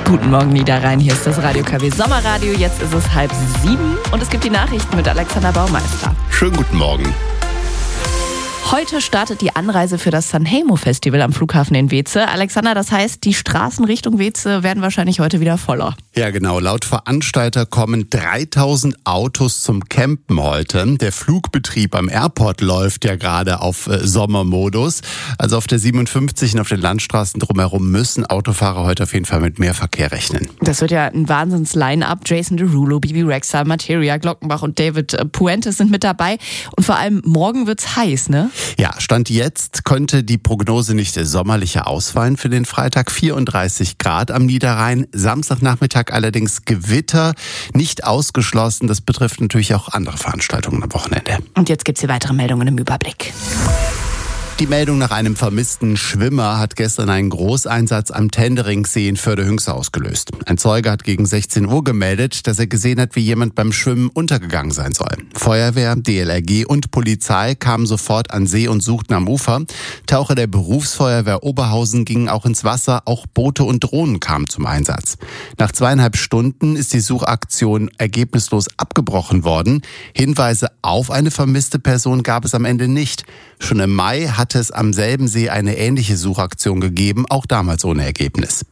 Guten Morgen, Niederrhein. Hier ist das Radio KW Sommerradio. Jetzt ist es 6:30 und es gibt die Nachrichten mit Alexander Baumeister. Schönen guten Morgen. Heute startet die Anreise für das Sanremo-Festival am Flughafen in Weeze. Alexander, das heißt, die Straßen Richtung Weeze werden wahrscheinlich heute wieder voller. Ja, genau. Laut Veranstalter kommen 3000 Autos zum Campen heute. Der Flugbetrieb am Airport läuft ja gerade auf Sommermodus. Also auf der 57 und auf den Landstraßen drumherum müssen Autofahrer heute auf jeden Fall mit mehr Verkehr rechnen. Das wird ja ein Wahnsinns-Line-Up. Jason Derulo, Bibi Rexha, Materia, Glockenbach und David Puentes sind mit dabei. Und vor allem morgen wird's heiß, ne? Ja, Stand jetzt könnte die Prognose nicht sommerlicher ausfallen für den Freitag. 34 Grad am Niederrhein. Samstagnachmittag allerdings Gewitter. Nicht ausgeschlossen. Das betrifft natürlich auch andere Veranstaltungen am Wochenende. Und jetzt gibt's hier weitere Meldungen im Überblick. Die Meldung nach einem vermissten Schwimmer hat gestern einen Großeinsatz am Tenderingsee in Förde-Hünxe ausgelöst. Ein Zeuge hat gegen 16 Uhr gemeldet, dass er gesehen hat, wie jemand beim Schwimmen untergegangen sein soll. Feuerwehr, DLRG und Polizei kamen sofort an See und suchten am Ufer. Taucher der Berufsfeuerwehr Oberhausen gingen auch ins Wasser, auch Boote und Drohnen kamen zum Einsatz. Nach 2,5 Stunden ist die Suchaktion ergebnislos abgebrochen worden. Hinweise auf eine vermisste Person gab es am Ende nicht. Schon im Mai hatte es am selben See eine ähnliche Suchaktion gegeben, auch damals ohne Ergebnis.